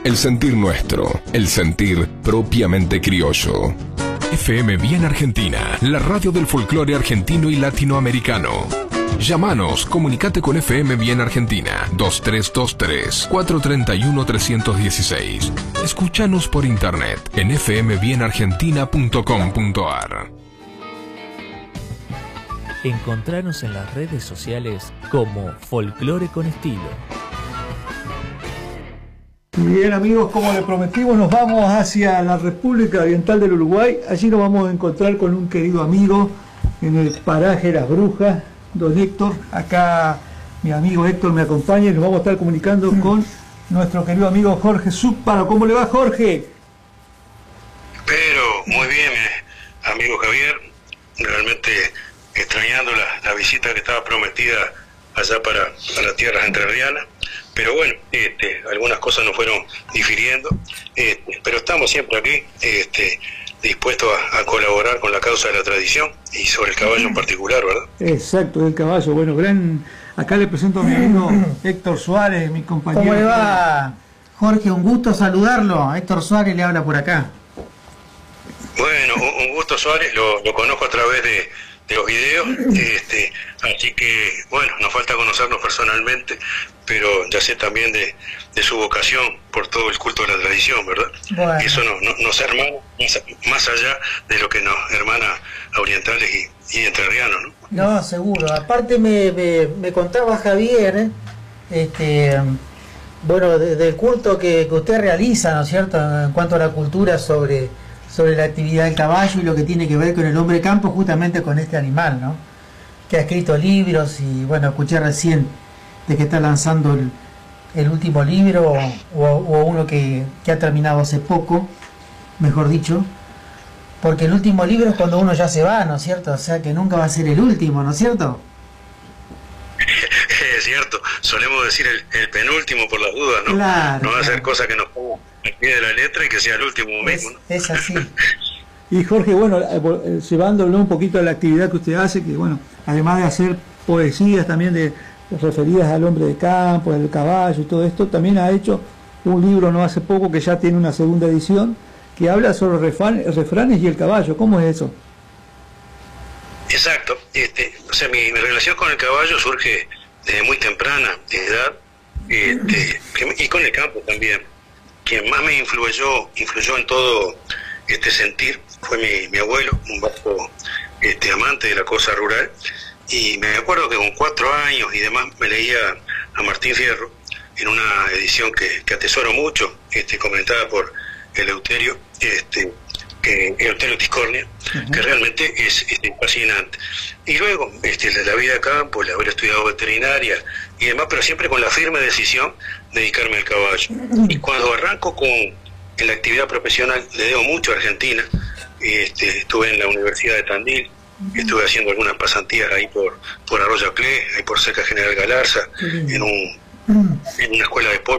El sentir nuestro, el sentir propiamente criollo. FM Bien Argentina, la radio del folclore argentino y latinoamericano. Llámanos, comunicate con FM Bien Argentina, 2323-431-316. Escúchanos por internet en fmbienargentina.com.ar. Encontranos en las redes sociales como Folclore con Estilo. Bien amigos, como les prometimos, nos vamos hacia la República Oriental del Uruguay. Allí nos vamos a encontrar con un querido amigo en el paraje Las Brujas, don Héctor. Acá mi amigo Héctor me acompaña y nos vamos a estar comunicando con nuestro querido amigo Jorge Zúparo. ¿Cómo le va, Jorge? Pero muy bien, amigo Javier, realmente extrañando la visita que estaba prometida allá para tierras entrerrianas, pero bueno, algunas cosas nos fueron difiriendo, pero estamos siempre aquí, dispuestos a colaborar con la causa de la tradición y sobre el caballo en particular, ¿verdad? Exacto, el caballo. Bueno, acá le presento a mi amigo Héctor Suárez, mi compañero. ¿Cómo le va, Jorge? Un gusto saludarlo. Héctor Suárez le habla por acá. Bueno, un gusto, Suárez, lo conozco a través de los videos, así que bueno, nos falta conocernos personalmente, pero ya sé también de su vocación por todo el culto de la tradición, ¿verdad? Bueno. Eso nos hermana más allá de lo que nos hermana a orientales y entrerrianos, ¿no? No, seguro. Aparte me contaba Javier, bueno, del culto que usted realiza, ¿no es cierto?, en cuanto a la cultura sobre la actividad del caballo y lo que tiene que ver con el hombre campo, justamente con este animal, ¿no? Que ha escrito libros y, bueno, escuché recién de que está lanzando el último libro o uno que ha terminado hace poco, mejor dicho, porque el último libro es cuando uno ya se va, ¿no es cierto? O sea que nunca va a ser el último, ¿no es cierto? Es cierto, solemos decir el penúltimo por las dudas, ¿no? Claro, no va a ser cosa que nos ponga al pie de la letra y que sea el último mismo, ¿no? Es así. Y Jorge, bueno, llevándolo un poquito a la actividad que usted hace, que bueno, además de hacer poesías también referidas al hombre de campo, al caballo y todo esto, también ha hecho un libro no hace poco que ya tiene una segunda edición, que habla sobre refranes y el caballo. ¿Cómo es eso? Exacto. O sea, mi relación con el caballo surge desde muy temprana edad, y con el campo también. Quien más me influyó en todo este sentir fue mi abuelo, un vasco amante de la cosa rural, y me acuerdo que con 4 años y demás me leía a Martín Fierro en una edición que atesoro mucho, comentada por Eleuterio, Eleuterio Tiscornia, que realmente es fascinante. Y luego, la vida de campo, el haber estudiado veterinaria y demás, pero siempre con la firme decisión de dedicarme al caballo. Y cuando arranco en la actividad profesional, le debo mucho a Argentina. Estuve en la Universidad de Tandil, estuve haciendo algunas pasantías ahí por Arroyo Clé, ahí por cerca de General Galarza, en una escuela de deporte.